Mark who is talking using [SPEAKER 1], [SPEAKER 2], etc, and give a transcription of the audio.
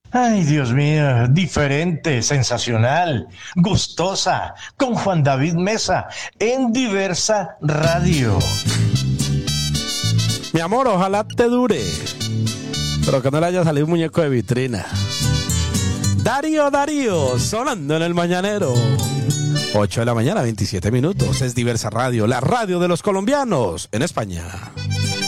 [SPEAKER 1] Ay, Dios mío, diferente, sensacional, gustosa, con Juan David Mesa, en Diversa Radio.
[SPEAKER 2] Mi amor, ojalá te dure, pero que no le haya salido un muñeco de vitrina. Darío, sonando en el mañanero. 8 de la mañana, 27 minutos. Es Diversa Radio, la radio de los colombianos en España.